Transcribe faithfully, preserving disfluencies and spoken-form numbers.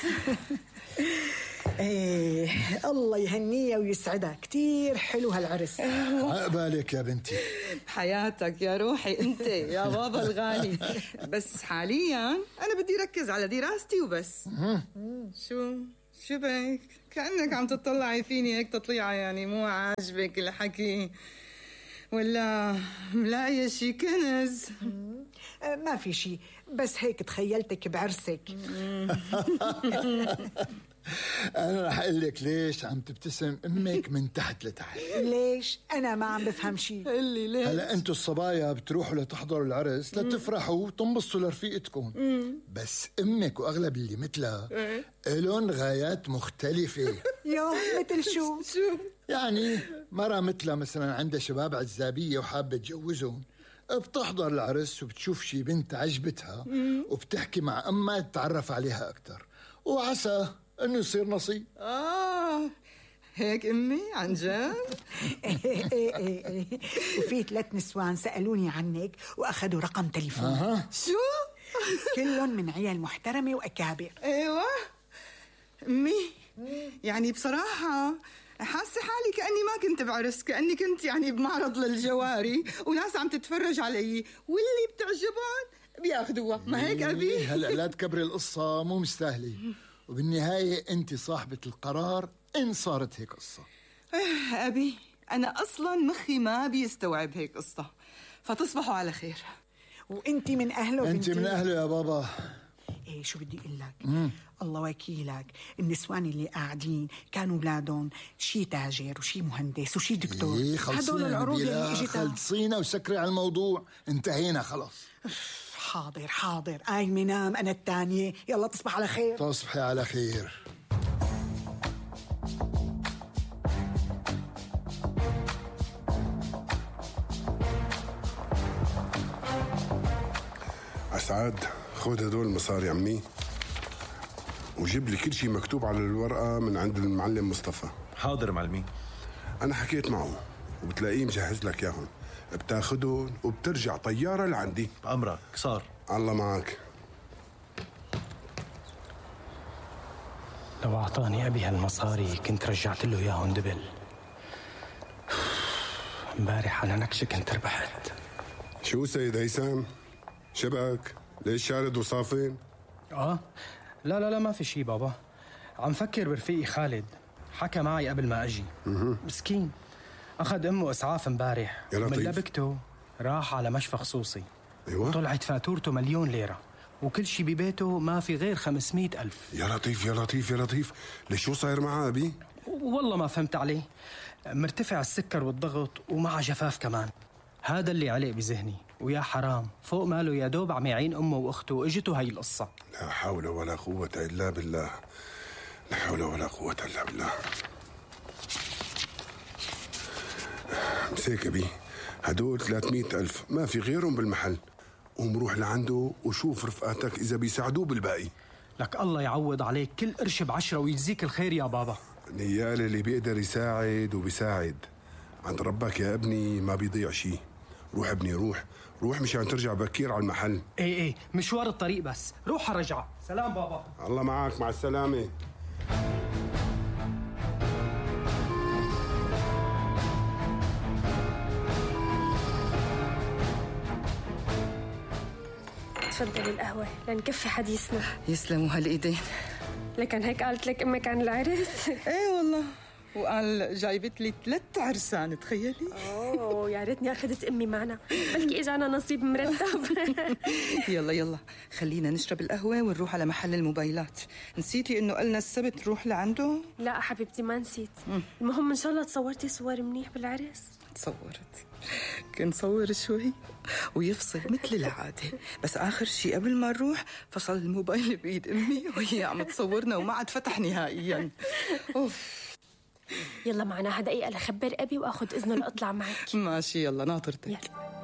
ايه الله يهنيها ويسعدها، كتير حلو هالعرس. عقبالك يا بنتي. حياتك يا روحي انت يا بابا الغالي. بس حاليا انا بدي ركز على دراستي وبس. شو شو بك؟ كأنك عم تطلعي فيني هيك تطليعة، يعني مو عاجبك الحكي ولا ملاقيه شي كنز؟ ما في شي، بس هيك تخيلتك بعرسك. أنا رح أقول لك ليش عم تبتسم أمك من تحت لتحت. ليش؟ أنا ما عم بفهم شي. اللي ليش؟ هلا أنتوا الصبايا بتروحوا لتحضروا العرس لتفرحوا وتنبسطوا لرفيقتكم، بس أمك وأغلب اللي مثلها إلهم غايات مختلفة. يا مثل شو؟ شو؟ يعني مرة مثلها مثلا عندها شباب عزابية وحابة تجوزهم، بتحضر العرس وبتشوف شي بنت عجبتها وبتحكي مع أمها تتعرف عليها أكتر، وعسى انه يصير نصيب. اه هيك امي عن جد؟ ايه ايه ايه. وفي ثلاث نسوان سألوني عنك واخذوا رقم تليفون. أه. شو؟ كلهم من عيال محترمة واكابر. ايوه امي، يعني بصراحة حاسة حالي كأني ما كنت بعرس، كأني كنت يعني بمعرض للجواري وناس عم تتفرج علي واللي بتعجبهم بياخدوها. ما هيك أبي؟ هلا لا تكبري القصة، مو مستاهلة، وبالنهاية أنت صاحبة القرار إن صارت هيك قصة. أبي أنا أصلا مخي ما بيستوعب هيك قصة، فتصبحوا على خير. وانت من أهله؟ أنت من أهله يا بابا. ايه شو بدي اقول لك، الله وكيلك، النسوان اللي قاعدين كانوا اولادهم شي تاجر وشي مهندس وشي دكتور. إيه هدول العروض اللي اجتها خلصينا وسكري على الموضوع، انتهينا خلاص. حاضر حاضر، آي منام أنا الثانية، يلا تصبح على خير. تصبحي على خير. أسعد، خذ هدول المصاري عمي وجيب لي كل شيء مكتوب على الورقة من عند المعلم مصطفى. حاضر معلمي. أنا حكيت معه وبتلاقيه مجهز لك ياهم، بتاخدهم وبترجع طيارة لعندي. بأمرك صار. الله معك. لو أعطاني أبي هالمصاري كنت رجعت له إياهم دبل. امبارح على نكشة كنت ربحت. شو سيد هيثم؟ شبك؟ ليش شارد وصافن؟ آه لا لا لا ما في شي بابا، عم فكر برفيقي خالد، حكى معي قبل ما أجي. مسكين أخذ أمه إسعاف امبارح، من لبكته راح على مشفى خصوصي. أيوة؟ طلعت فاتورته مليون ليرة وكل شي ببيته ما في غير خمسمية ألف. يا لطيف يا لطيف يا لطيف، ليش شو صاير معاه أبي؟ والله ما فهمت عليه، مرتفع السكر والضغط ومع جفاف كمان، هذا اللي عليه بذهني. ويا حرام فوق ماله يا دوب عم يعين أمه وأخته وإجته هاي القصة. لا حول ولا قوة إلا بالله، لا حول ولا قوة إلا بالله. مسيك أبي، هدول ثلاثمية ألف ما في غيرهم بالمحل، ومروح لعنده وشوف رفقاتك إذا بيساعدوه بالباقي. لك الله يعوض عليك كل قرش بعشرة ويجزيك الخير يا بابا. نيال اللي بيقدر يساعد وبيساعد عند ربك يا ابني، ما بيضيع شي. روح ابني روح روح مشان ترجع بكير على المحل. ايه ايه مشوار الطريق بس، روح رجع. سلام بابا. الله معك، مع السلامة. تفضلي القهوة لنكفي حديثنا. يسلموا هالإيدين. لكن هيك قالت لك أمك عن العرس؟ ايه والله، وقال جايبت لي ثلاث عرسان، تخيلي. اوه يا ريتني اخذت امي معنا، بلكي اجانا نصيب مرتب. يلا يلا خلينا نشرب القهوه ونروح على محل الموبايلات. نسيتي انه قلنا السبت نروح لعنده؟ لا حبيبتي ما نسيت. المهم ان شاء الله تصورتي صور منيح بالعرس. تصورت، كنت صور شوي ويفصل مثل العاده، بس اخر شيء قبل ما نروح فصل الموبايل بايد امي وهي عم تصورنا وما عاد فتح نهائيا. اوف. يلا معنا دقيقة لخبر أبي وأخذ إذنه لأطلع معك. ماشي يلا ناطرتك. يلا.